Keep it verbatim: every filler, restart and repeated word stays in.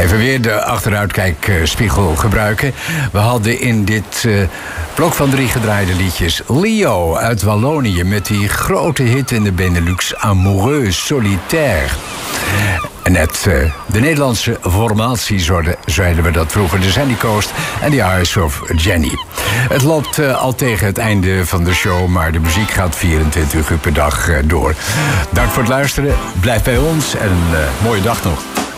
Even weer de achteruitkijkspiegel gebruiken. We hadden in dit uh, blok van drie gedraaide liedjes Leo uit Wallonië met die grote hit in de Benelux, Amoureux Solitaire. En net uh, de Nederlandse formatie, zeiden we dat vroeger, de Sandy Coast en The Eyes of Jenny. Het loopt uh, al tegen het einde van de show, maar de muziek gaat vierentwintig uur per dag uh, door. Dank voor het luisteren, blijf bij ons en een uh, mooie dag nog.